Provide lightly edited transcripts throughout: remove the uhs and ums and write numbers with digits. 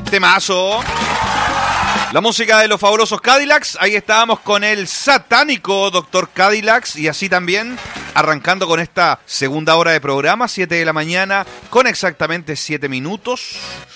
Temazo. La música de los fabulosos Cadillacs. Ahí estábamos con el satánico Dr. Cadillacs. Y así también arrancando con esta segunda hora de programa, 7 de la mañana, con exactamente 7 minutos.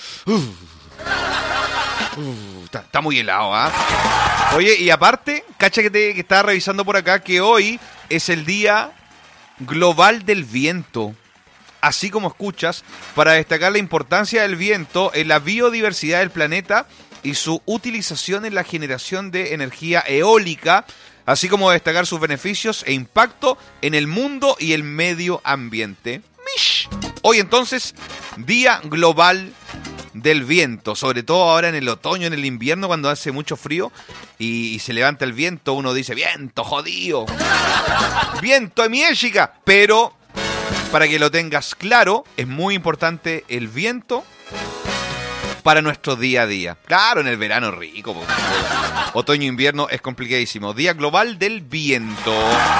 Está muy helado, ¿ah? Oye, y aparte, cacha que estaba revisando por acá que hoy es el Día Global del Viento. Así como escuchas, para destacar la importancia del viento en la biodiversidad del planeta y su utilización en la generación de energía eólica, así como destacar sus beneficios e impacto en el mundo y el medio ambiente. ¡Mish! Hoy entonces, Día Global del Viento, sobre todo ahora en el otoño, en el invierno, cuando hace mucho frío y se levanta el viento, uno dice, viento jodido, viento de miéchica, pero para que lo tengas claro, es muy importante el viento para nuestro día a día. Claro, en el verano rico. Otoño-invierno es complicadísimo. Día Global del Viento.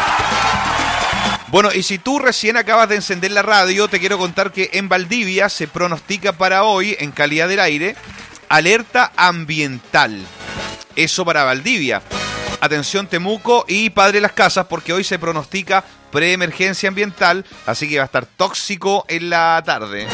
Bueno, y si tú recién acabas de encender la radio, te quiero contar que en Valdivia se pronostica para hoy, en calidad del aire, alerta ambiental. Eso para Valdivia. Atención Temuco y Padre Las Casas, porque hoy se pronostica preemergencia ambiental, así que va a estar tóxico en la tarde.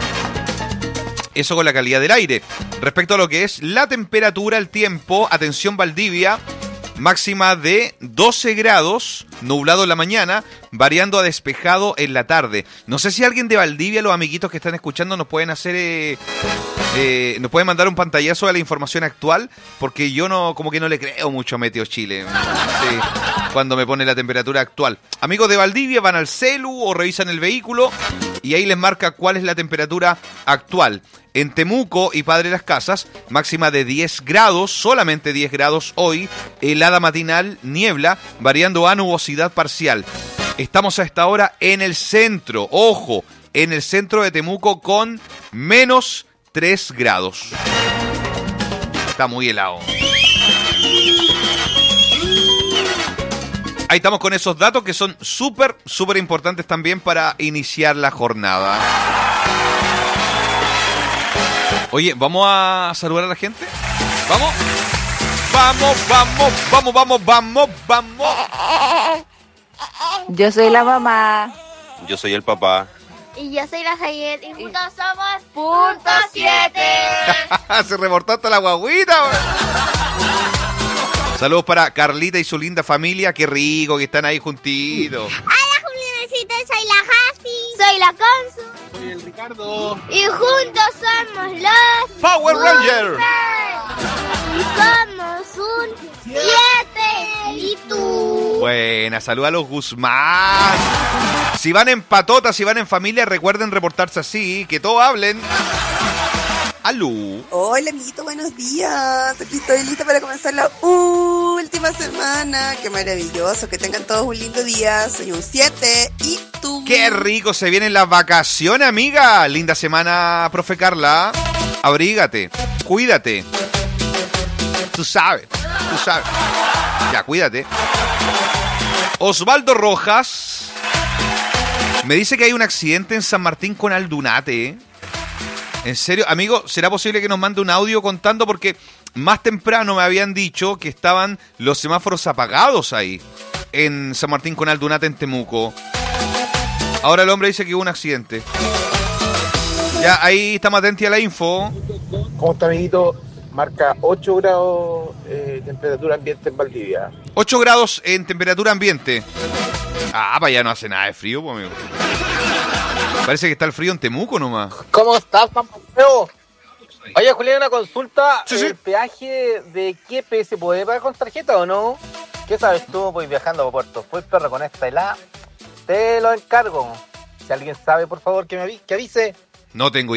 Eso con la calidad del aire. Respecto a lo que es la temperatura, el tiempo, atención Valdivia, máxima de 12 grados, nublado en la mañana, variando a despejado en la tarde. No sé si alguien de Valdivia, los amiguitos que están escuchando, nos pueden hacer... nos pueden mandar un pantallazo de la información actual, porque yo no, como que no le creo mucho a Meteo Chile. Sí, cuando me pone la temperatura actual. Amigos de Valdivia, van al celu o revisan el vehículo y ahí les marca cuál es la temperatura actual. En Temuco y Padre Las Casas, máxima de 10 grados, solamente 10 grados hoy, helada matinal, niebla, variando a nubosidad parcial. Estamos a esta hora en el centro, ojo, en el centro de Temuco con menos 3 grados. Está muy helado. Ahí estamos con esos datos que son súper importantes también para iniciar la jornada. Oye, ¿vamos a saludar a la gente? ¿Vamos? ¡Vamos! Yo soy la mamá. Yo soy el papá. Y yo soy la Javier. Y juntos somos Punto 7. Se reportó hasta la guagüita. Saludos para Carlita y su linda familia. Qué rico que están ahí juntitos. Hola, Juliancita. Soy la Jaspi. Soy la Consu. Soy el Ricardo. Y juntos somos los Power Rangers. Somos un 7. ¿Y tú? Buena, saludos a los Guzmán. Si van en patota, si van en familia, recuerden reportarse así, que todos hablen. ¡Aló! Hola, amiguito, buenos días. Aquí estoy lista para comenzar la última semana. ¡Qué maravilloso! Que tengan todos un lindo día. Soy un 7. ¿Y tú? ¡Qué rico! Se vienen las vacaciones, amiga. Linda semana, profe Carla. Abrígate. Cuídate. Tú sabes. Ya, cuídate. Osvaldo Rojas me dice que hay un accidente en San Martín con Aldunate. ¿En serio? Amigo, ¿será posible que nos mande un audio contando? Porque más temprano me habían dicho que estaban los semáforos apagados ahí, en San Martín con Aldunate, en Temuco. Ahora el hombre dice que hubo un accidente. Ya, ahí estamos atentos a la info. ¿Cómo está, amiguito? Marca 8 grados temperatura ambiente en Valdivia. 8 grados en temperatura ambiente. Ah, para allá no hace nada de frío, pues, amigo. Parece que está el frío en Temuco nomás. ¿Cómo estás, Pampeo? Oye, Julián, una consulta. Sí. ¿El peaje de Quiepe se puede pagar con tarjeta o no? ¿Qué sabes tú? Voy viajando a Puerto Fui, perro, con esta helada. Te lo encargo. Si alguien sabe, por favor, que avise. No tengo